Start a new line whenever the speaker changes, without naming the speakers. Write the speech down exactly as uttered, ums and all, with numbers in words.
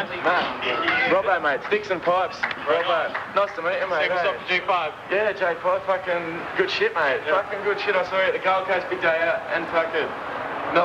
man?
Matt. Robbo, mate. Sticks and Pipes. Robbo. Nice to meet you, mate.
Say what's
eh?
up to G five.
Yeah, J five. Fucking good shit, mate.
Yeah.
Fucking good shit. I saw you at the Gold Coast big day out and fucking